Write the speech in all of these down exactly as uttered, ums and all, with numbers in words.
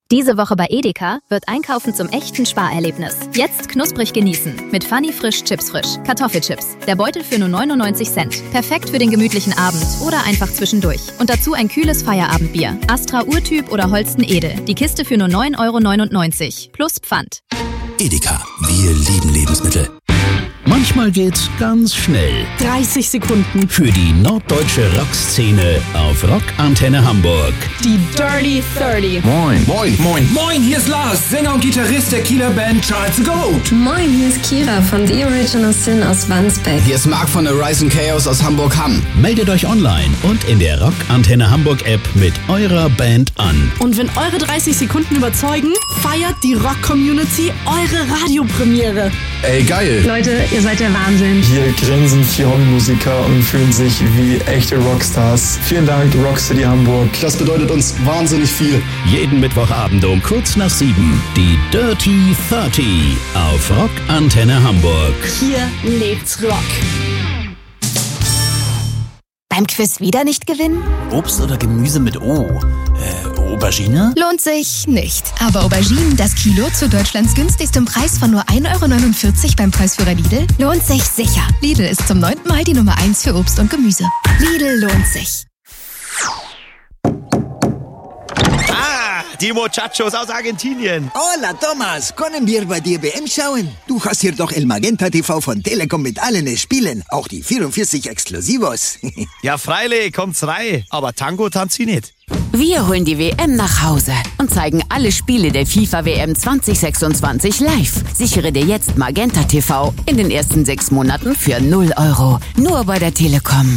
Diese Woche bei Edeka wird Einkaufen zum echten Sparerlebnis. Jetzt knusprig genießen mit Funny Frisch Chips Frisch. Kartoffelchips. Der Beutel für nur neunundneunzig Cent. Perfekt für den gemütlichen Abend oder einfach zwischendurch. Und dazu ein kühles Feierabendbier. Astra Urtyp oder Holsten Edel. Die Kiste für nur neun Euro neunundneunzig. Plus Pfand. Edeka. Wir lieben Lebensmittel. Manchmal geht's ganz schnell. dreißig Sekunden. Für die norddeutsche Rockszene auf Rockantenne Hamburg. Die Dirty dreißig. Moin. Moin. Moin. Moin, hier ist Lars, Sänger und Gitarrist der Kieler Band Charles the Goat. Moin, hier ist Kira von The Original Sin aus Wandsbek. Hier ist Marc von Arise and Chaos aus Hamburg-Hamm. Meldet euch online und in der Rockantenne Hamburg App mit eurer Band an. Und wenn eure dreißig Sekunden überzeugen, feiert die Rock-Community eure Radiopremiere. Ey, geil. Leute, ihr seid der Wahnsinn. Hier grinsen vier Hobbymusiker und fühlen sich wie echte Rockstars. Vielen Dank, Rockcity Hamburg. Das bedeutet uns wahnsinnig viel. Jeden Mittwochabend um kurz nach sieben. Die Dirty dreißig auf Rockantenne Hamburg. Hier lebt's Rock. Beim Quiz wieder nicht gewinnen? Obst oder Gemüse mit O? Äh, Aubergine? Lohnt sich nicht. Aber Auberginen, das Kilo zu Deutschlands günstigstem Preis von nur ein Euro neunundvierzig beim Preisführer Lidl, lohnt sich sicher. Lidl ist zum neunten Mal die Nummer eins für Obst und Gemüse. Lidl lohnt sich. Die Muchachos aus Argentinien. Hola, Thomas. Können wir bei dir W M schauen? Du hast hier doch El Magenta T V von Telekom mit allen Spielen. Auch die vierundvierzig Exklusivos. Ja, freilich, kommt's rein. Aber Tango tanzt sie nicht. Wir holen die W M nach Hause und zeigen alle Spiele der FIFA W M zwanzig sechsundzwanzig live. Sichere dir jetzt Magenta T V in den ersten sechs Monaten für null Euro. Nur bei der Telekom.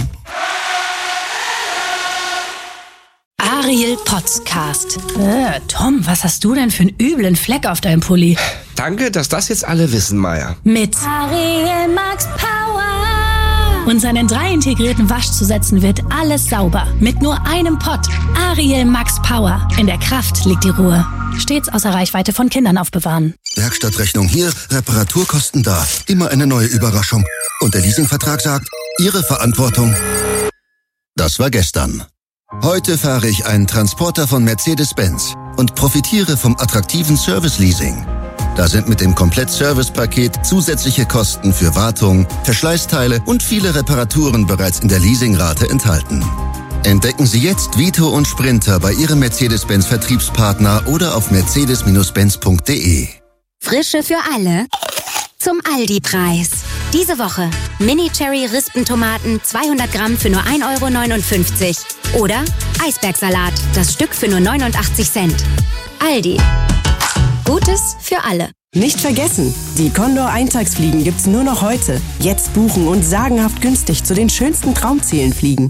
Ariel Podcast. Äh, Tom, was hast du denn für einen üblen Fleck auf deinem Pulli? Danke, dass das jetzt alle wissen, Maya. Mit Ariel Max Power. Und seinen drei integrierten Waschzusätzen wird alles sauber. Mit nur einem Pott. Ariel Max Power. In der Kraft liegt die Ruhe. Stets außer Reichweite von Kindern aufbewahren. Werkstattrechnung hier, Reparaturkosten da. Immer eine neue Überraschung. Und der Leasingvertrag sagt, Ihre Verantwortung. Das war gestern. Heute fahre ich einen Transporter von Mercedes-Benz und profitiere vom attraktiven Service-Leasing. Da sind mit dem Komplett-Service-Paket zusätzliche Kosten für Wartung, Verschleißteile und viele Reparaturen bereits in der Leasingrate enthalten. Entdecken Sie jetzt Vito und Sprinter bei Ihrem Mercedes-Benz-Vertriebspartner oder auf mercedes benz punkt de. Frische für alle zum Aldi-Preis. Diese Woche Mini-Cherry-Rispentomaten zweihundert Gramm für nur ein Euro neunundfünfzig. Oder Eisbergsalat, das Stück für nur neunundachtzig Cent. Aldi. Gutes für alle. Nicht vergessen, die Condor Eintagsfliegen gibt's nur noch heute. Jetzt buchen und sagenhaft günstig zu den schönsten Traumzielen fliegen.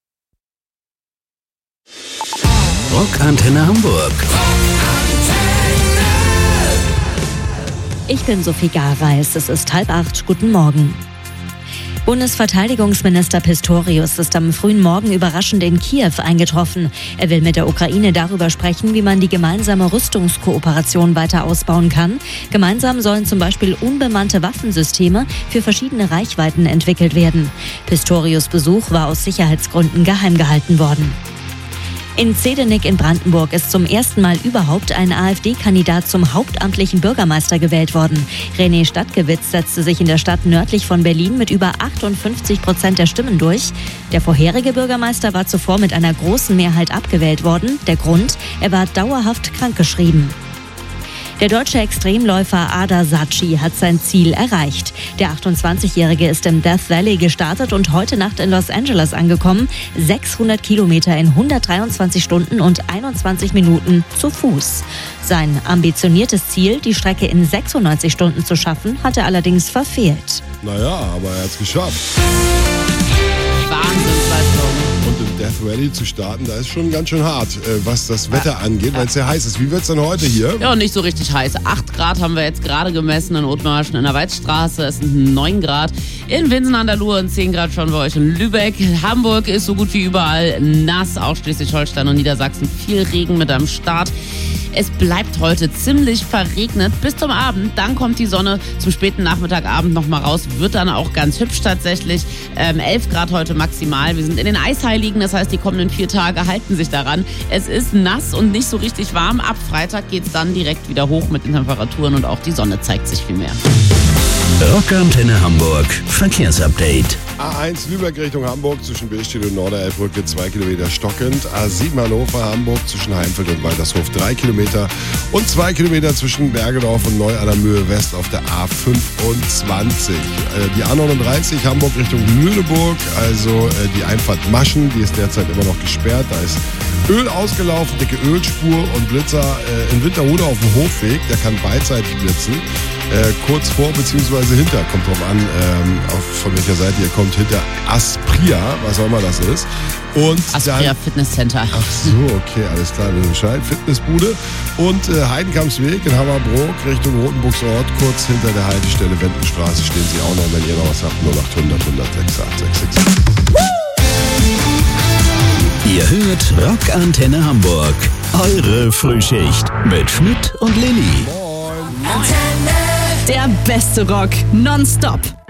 Rockantenne Hamburg. Ich bin Sophie Gareis, es ist halb acht. Guten Morgen. Bundesverteidigungsminister Pistorius ist am frühen Morgen überraschend in Kiew eingetroffen. Er will mit der Ukraine darüber sprechen, wie man die gemeinsame Rüstungskooperation weiter ausbauen kann. Gemeinsam sollen zum Beispiel unbemannte Waffensysteme für verschiedene Reichweiten entwickelt werden. Pistorius' Besuch war aus Sicherheitsgründen geheim gehalten worden. In Zedenik in Brandenburg ist zum ersten Mal überhaupt ein AfD-Kandidat zum hauptamtlichen Bürgermeister gewählt worden. René Stadtgewitz setzte sich in der Stadt nördlich von Berlin mit über achtundfünfzig Prozent der Stimmen durch. Der vorherige Bürgermeister war zuvor mit einer großen Mehrheit abgewählt worden. Der Grund: er war dauerhaft krankgeschrieben. Der deutsche Extremläufer Ada Saci hat sein Ziel erreicht. Der achtundzwanzigjährige ist im Death Valley gestartet und heute Nacht in Los Angeles angekommen. sechshundert Kilometer in hundertdreiundzwanzig Stunden und einundzwanzig Minuten zu Fuß. Sein ambitioniertes Ziel, die Strecke in sechsundneunzig Stunden zu schaffen, hat er allerdings verfehlt. Naja, aber er hat es geschafft. Wahnsinnsleistung. Und im Death Valley zu starten, da ist schon ganz schön hart, was das Wetter angeht, weil es sehr heiß ist. Wie wird es denn heute hier? Ja, nicht so richtig heiß. acht Grad haben wir jetzt gerade gemessen in Othmarschen in der Weizstraße. Es sind neun Grad in Winsen an der Luhe und zehn Grad schon bei euch in Lübeck. Hamburg ist so gut wie überall nass, auch Schleswig-Holstein und Niedersachsen. Viel Regen mit am Start. Es bleibt heute ziemlich verregnet bis zum Abend. Dann kommt die Sonne zum späten Nachmittagabend nochmal raus. Wird dann auch ganz hübsch tatsächlich. Ähm, elf Grad heute maximal. Wir sind in den Eisheiligen, das heißt, die kommenden vier Tage halten sich daran. Es ist nass und nicht so richtig warm. Ab Freitag geht es dann direkt wieder hoch mit den Temperaturen und auch die Sonne zeigt sich viel mehr. Rockantenne Hamburg Verkehrsupdate. A eins Lübeck Richtung Hamburg zwischen Billstedt und Norderelbbrücke zwei Kilometer stockend. A sieben Hannover Hamburg zwischen Heimfeld und Waltershof drei Kilometer. Und zwei Kilometer zwischen Bergedorf und Neu an der Mühe West auf der A fünfundzwanzig. Die A neununddreißig Hamburg Richtung Lüneburg, also die Einfahrt Maschen, die ist derzeit immer noch gesperrt. Da ist Öl ausgelaufen, dicke Ölspur und Blitzer äh, in Winterhude auf dem Hofweg. Der kann beidseitig blitzen. Äh, kurz vor bzw. hinter, kommt drauf an, ähm, auf, von welcher Seite ihr kommt, hinter Aspria, was auch immer das ist. Und Aspria dann, Fitness Center. Ach so, okay, alles klar, wir Bescheid. Fitnessbude. Und äh, Heidenkampsweg in Hammerbrook Richtung Rotenburgsort, kurz hinter der Haltestelle Wendenstraße stehen sie auch noch, wenn ihr noch was habt, null acht hundert hundertsechs acht sechs sechs. Ihr hört Rockantenne Hamburg. Eure Frühschicht mit Schmidt und Lilly. Der beste Rock nonstop.